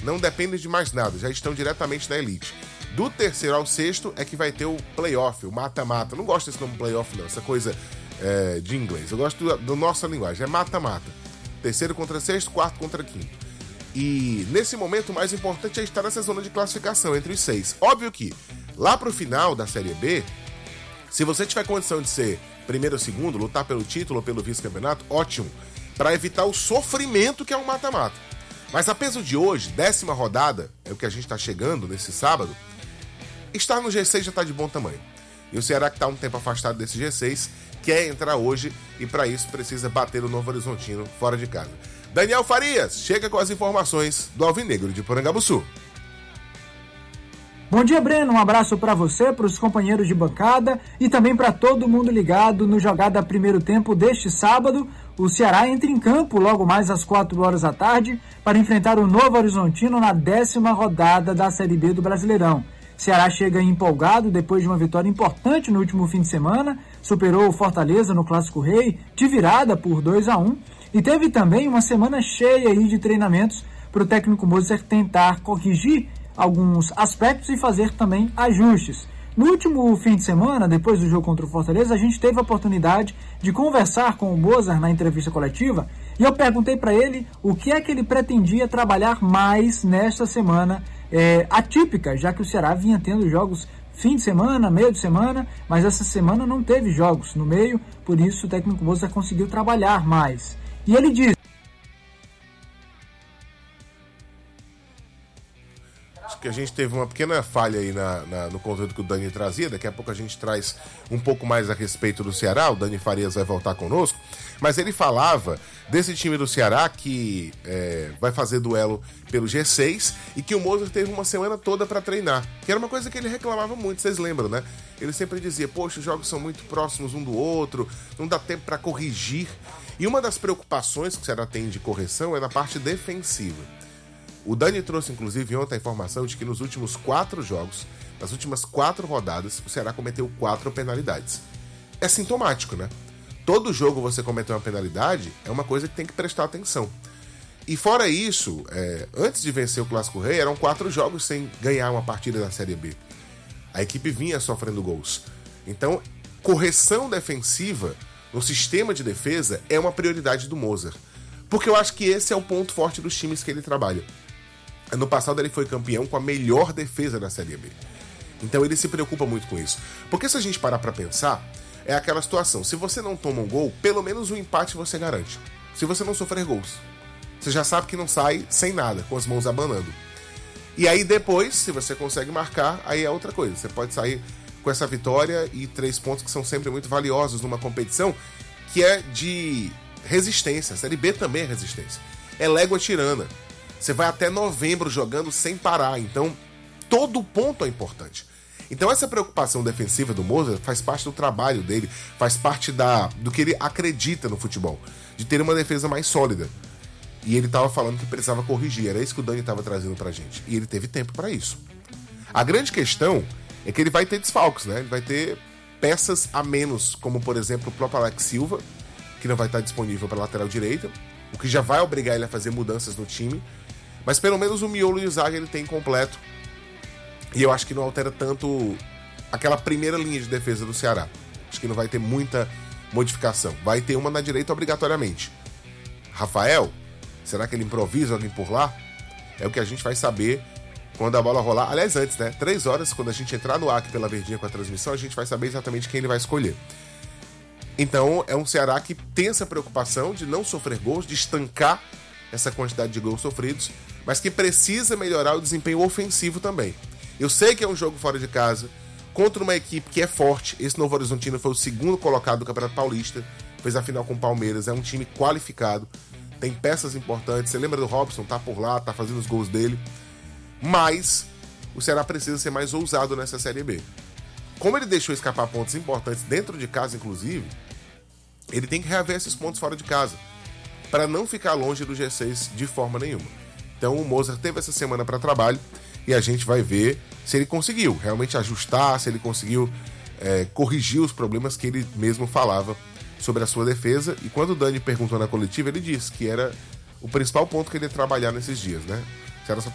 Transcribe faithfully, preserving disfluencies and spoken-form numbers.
não dependem de mais nada, já estão diretamente na elite. Do terceiro ao sexto é que vai ter o playoff, o mata-mata. Não gosto desse nome playoff, não, essa coisa é, de inglês. Eu gosto da nossa linguagem, é mata-mata. Terceiro contra sexto, quarto contra quinto. E nesse momento o mais importante é estar nessa zona de classificação entre os seis. Óbvio que lá pro final da Série B, se você tiver condição de ser primeiro ou segundo, lutar pelo título ou pelo vice-campeonato, ótimo, para evitar o sofrimento que é um mata-mata. Mas a peso de hoje, décima rodada, é o que a gente está chegando nesse sábado, estar no G seis já está de bom tamanho. E o Ceará, que está um tempo afastado desse G seis, quer entrar hoje e para isso precisa bater o Novo Horizontino fora de casa. Daniel Farias chega com as informações do Alvinegro de Porangabuçu. Bom dia, Breno. Um abraço para você, para os companheiros de bancada e também para todo mundo ligado no Jogada Primeiro Tempo deste sábado. O Ceará entra em campo logo mais às quatro horas da tarde para enfrentar o Novo Horizontino na décima rodada da Série B do Brasileirão. Ceará chega empolgado depois de uma vitória importante no último fim de semana, superou o Fortaleza no Clássico Rei de virada por dois a um e teve também uma semana cheia aí de treinamentos para o técnico Moser tentar corrigir alguns aspectos e fazer também ajustes. No último fim de semana, depois do jogo contra o Fortaleza, a gente teve a oportunidade de conversar com o Moser na entrevista coletiva e eu perguntei para ele o que é que ele pretendia trabalhar mais nesta semana é, atípica, já que o Ceará vinha tendo jogos fim de semana, meio de semana, mas essa semana não teve jogos no meio, por isso o técnico Moser conseguiu trabalhar mais. E ele disse: que a gente teve uma pequena falha aí na, na, no conteúdo que o Dani trazia. Daqui a pouco a gente traz um pouco mais a respeito do Ceará. O Dani Farias vai voltar conosco, mas ele falava desse time do Ceará que é, vai fazer duelo pelo G seis e que o Moser teve uma semana toda para treinar, que era uma coisa que ele reclamava muito, vocês lembram, né? Ele sempre dizia, poxa, os jogos são muito próximos um do outro, não dá tempo para corrigir. E uma das preocupações que o Ceará tem de correção é na parte defensiva. O Dani trouxe, inclusive, ontem a informação de que nos últimos quatro jogos, nas últimas quatro rodadas, o Ceará cometeu quatro penalidades. É sintomático, né? Todo jogo você cometer uma penalidade é uma coisa que tem que prestar atenção. E fora isso, é, antes de vencer o Clássico Rei, eram quatro jogos sem ganhar uma partida da Série B. A equipe vinha sofrendo gols. Então, correção defensiva no sistema de defesa é uma prioridade do Moser. Porque eu acho que esse é o ponto forte dos times que ele trabalha. Ano passado ele foi campeão com a melhor defesa da Série B. Então ele se preocupa muito com isso. Porque se a gente parar pra pensar, é aquela situação. Se você não toma um gol, pelo menos um empate você garante. Se você não sofrer gols, você já sabe que não sai sem nada, com as mãos abanando. E aí depois, se você consegue marcar, aí é outra coisa. Você pode sair com essa vitória e três pontos que são sempre muito valiosos numa competição que é de resistência. A Série B também é resistência. É légua tirana. Você vai até novembro jogando sem parar, então todo ponto é importante. Então essa preocupação defensiva do Moser faz parte do trabalho dele, faz parte da, do que ele acredita no futebol, de ter uma defesa mais sólida. E ele estava falando que precisava corrigir, era isso que o Dani estava trazendo pra gente. E ele teve tempo para isso. A grande questão é que ele vai ter desfalques, né? Ele vai ter peças a menos, como por exemplo o próprio Alex Silva, que não vai estar disponível para lateral direita, o que já vai obrigar ele a fazer mudanças no time. Mas pelo menos o miolo e o zaga ele tem completo. E eu acho que não altera tanto aquela primeira linha de defesa do Ceará. Acho que não vai ter muita modificação. Vai ter uma na direita obrigatoriamente. Rafael, será que ele improvisa alguém por lá? É o que a gente vai saber quando a bola rolar. Aliás, antes, né? Três horas, quando a gente entrar no ar aqui pela Verdinha com a transmissão, a gente vai saber exatamente quem ele vai escolher. Então, é um Ceará que tem essa preocupação de não sofrer gols, de estancar essa quantidade de gols sofridos, mas que precisa melhorar o desempenho ofensivo também. Eu sei que é um jogo fora de casa, contra uma equipe que é forte. Esse Novo Horizontino foi o segundo colocado do Campeonato Paulista, fez a final com o Palmeiras, é um time qualificado, tem peças importantes. Você lembra do Robson, tá por lá, tá fazendo os gols dele, mas o Ceará precisa ser mais ousado nessa Série B. Como ele deixou escapar pontos importantes dentro de casa, inclusive, ele tem que reaver esses pontos fora de casa, para não ficar longe do G seis de forma nenhuma. Então o Moser teve essa semana para trabalho e a gente vai ver se ele conseguiu realmente ajustar, se ele conseguiu é, corrigir os problemas que ele mesmo falava sobre a sua defesa. E quando o Dani perguntou na coletiva, ele disse que era o principal ponto que ele ia trabalhar nesses dias, né? O Ceará só